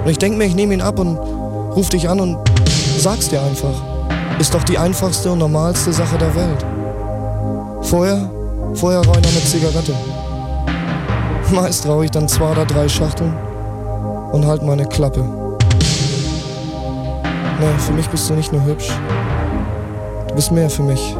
Und ich denk mir, ich nehme ihn ab und ruf dich an und sag's dir einfach. Ist doch die einfachste und normalste Sache der Welt. Vorher rauch ich noch eine Zigarette. Meist rauch ich dann 2 oder 3 Schachteln und halt meine Klappe. Nee, für mich bist du nicht nur hübsch. Du bist mehr für mich.